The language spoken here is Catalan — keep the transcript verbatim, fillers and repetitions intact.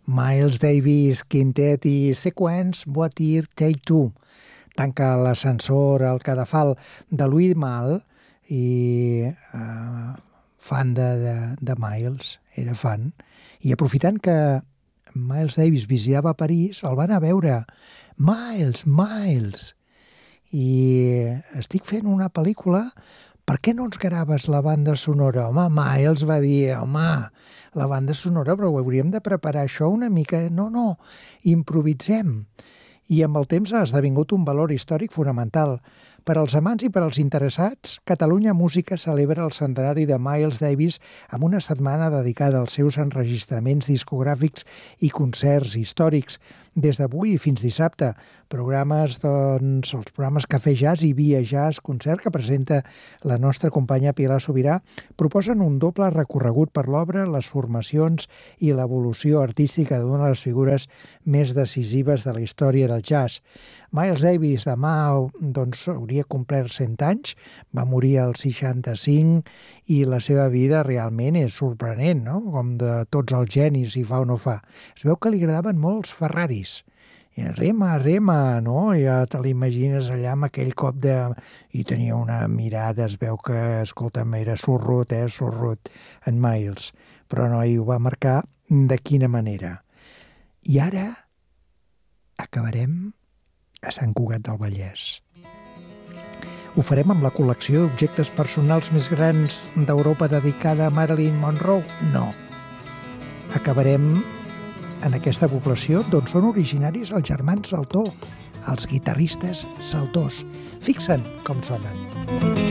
Miles Davis, Quintet i Sequence, What Year Take Two. Tanca l'ascensor al cadafal de Louis Malle i uh, fan de, de, de Miles, era fan. I aprofitant que Miles Davis visitava París, el van a veure. Miles, Miles! I estic fent una pel·lícula, per què no ens graves la banda sonora? Home, Miles va dir, home, la banda sonora, però hauríem de preparar això una mica. No, no, improvisem. I amb el temps ha esdevingut un valor històric fonamental. Per als amants i per als interessats, Catalunya Música celebra el centenari de Miles Davis amb una setmana dedicada als seus enregistraments discogràfics i concerts històrics. Des d'avui fins dissabte, programes, doncs, els programes Cafè Jazz i Via Jazz Concert que presenta la nostra companya Pilar Sobirà proposen un doble recorregut per l'obra, les formacions i l'evolució artística d'una de les figures més decisives de la història del jazz. Miles Davis demà doncs, hauria complert cent anys, va morir als seixanta-cinc i la seva vida realment és sorprenent, no? Com de tots els genis, si fa o no fa. Es veu que li agradaven molt els Ferraris. I rema, rema, no? Ja te l'imagines allà amb aquell cop de... I tenia una mirada, es veu que, escolta'm, era sorrut, eh, sorrut, en Miles. Però no, i ho va marcar de quina manera. I ara acabarem a Sant Cugat del Vallès. Ho farem amb la col·lecció d'objectes personals més grans d'Europa dedicada a Marilyn Monroe? No. Acabarem en aquesta població d'on són originaris els germans Saltó, els guitarristes saltors. Fixa'n com sonen.